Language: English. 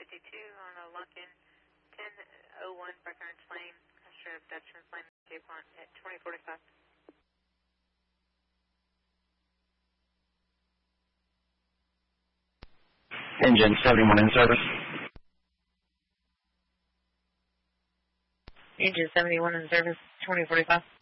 on a Lunkin 1001 Breckenridge Lane, Strip Dutchman's Lane, Cape Horn at 2045. Engine 71 in service. Engine 71 in service, 2045.